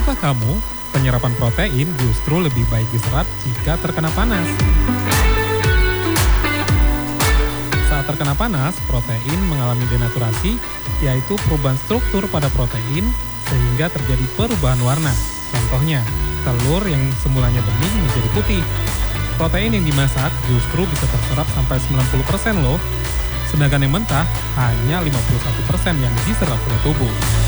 Tahukah kamu, penyerapan protein justru lebih baik diserap jika terkena panas? Saat terkena panas, protein mengalami denaturasi, yaitu perubahan struktur pada protein sehingga terjadi perubahan warna. Contohnya, telur yang semulanya bening menjadi putih. Protein yang dimasak justru bisa terserap sampai 90% loh, sedangkan yang mentah hanya 51% yang diserap oleh tubuh.